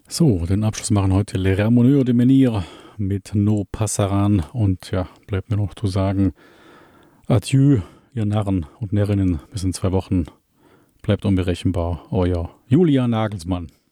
So, den Abschluss machen heute Les Ramoneurs de Menhir mit No Passaran. Und ja, bleibt mir noch zu sagen, adieu, ihr Narren und Närrinnen, bis in 2 Wochen. Bleibt unberechenbar, euer Julian Nagelsmann.